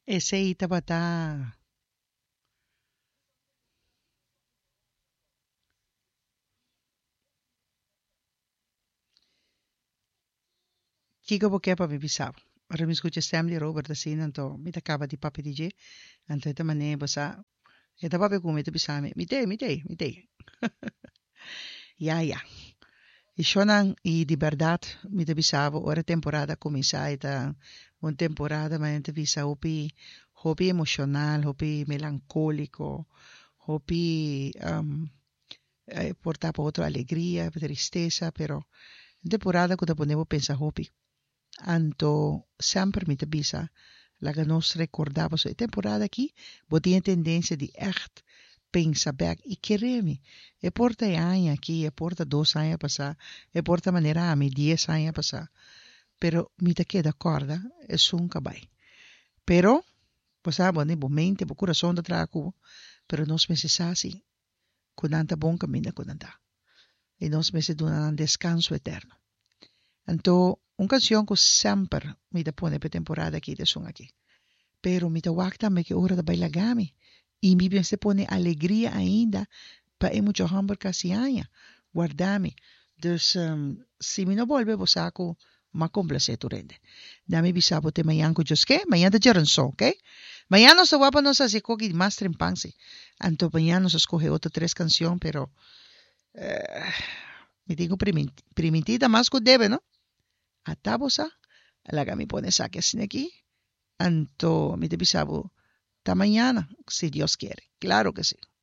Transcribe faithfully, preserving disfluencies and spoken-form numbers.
Ese itabata. Kiko po kaya pa bibisao. Para mi escucha Stanley Robert da sin anto mita kaba di papi D J anto ita mane basa ita papi kumi ito bisame mite mite mite ya ya isyo nang i di verdad mita bisavo ora temporada comienza ita un temporada man ita bisa hopi hopi emocional hopi melancólico hopi um, eh, porta po otro alegría tristeza pero temporada kuda ponevo pensa hopi anto sempre met de bisa laga nos recordava so temporada aqui botinha tendência de echt pensa back e quererme e porta anos aqui e porta dois anos passar e porta maneira a me dez anos passar pero me te queda corda é um cabai pero passava né mente o coração da traco pero nós meses assim com tanta bom caminho com tanta e nós meses de um descanso eterno. Então, uma canção que sempre me dá pone per temporada aqui de som aqui. Pero me dá wakta me que hora da bailagami. E me bem se pone alegria ainda para emo jo hamburg kasianya. Guardami. Dus, um, se me não volve, vou saco ma complacer tu rende. Dami bisabo te mayan ko Diyos ke, mayan da jaran so, okay? Mayan nos wapa nos así kogi mas trimpangsi. Anto mayan nos escoge otra tres canción, pero eh, me digo primitita más que debe, ¿no? Atabosa, alaga mi pone saques aquí, anto mi te bisabo, ta mañana, si Dios quiere. Claro que sí.